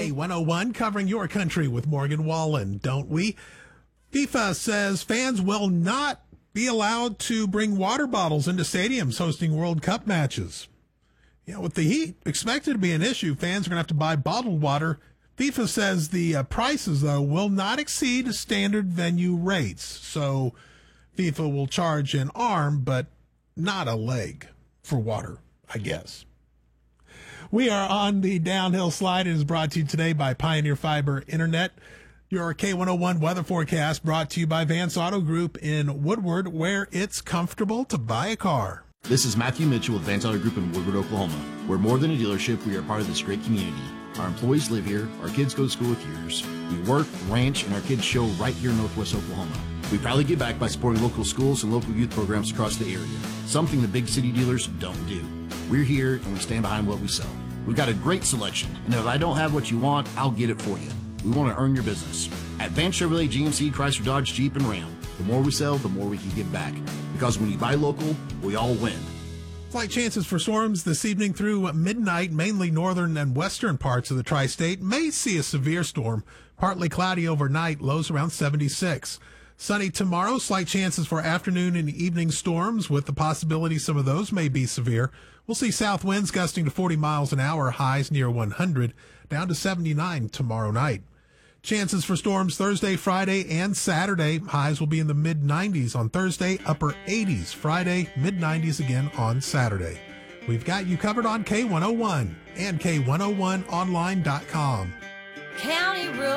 K101 covering your country with Morgan Wallen, don't we? FIFA says fans will not be allowed to bring water bottles into stadiums hosting World Cup matches. With the heat expected to be an issue, fans are going to have to buy bottled water. FIFA says the prices, though, will not exceed standard venue rates. So FIFA will charge an arm, but not a leg for water, I guess. We are on the downhill slide. It is brought to you today by Pioneer Fiber Internet. Your K101 weather forecast brought to you by Vance Auto Group in Woodward, where it's comfortable to buy a car. This is Matthew Mitchell with Vance Auto Group in Woodward, Oklahoma. We're more than a dealership. We are part of this great community. Our employees live here. Our kids go to school with yours. We work, ranch, and our kids show right here in Northwest Oklahoma. We proudly give back by supporting local schools and local youth programs across the area, something the big city dealers don't do. We're here, and we stand behind what we sell. We've got a great selection, and if I don't have what you want, I'll get it for you. We want to earn your business. At Vance Chevrolet, GMC, Chrysler, Dodge, Jeep, and Ram, the more we sell, the more we can give back. Because when you buy local, we all win. Slight chances for storms this evening through midnight. Mainly northern and western parts of the tri-state may see a severe storm. Partly cloudy overnight, lows around 76. Sunny tomorrow, slight chances for afternoon and evening storms with the possibility some of those may be severe. We'll see south winds gusting to 40 miles an hour, highs near 100, down to 79 tomorrow night. Chances for storms Thursday, Friday, and Saturday. Highs will be in the mid-90s on Thursday, upper 80s Friday, mid-90s again on Saturday. We've got you covered on K101 and K101online.com. County Road.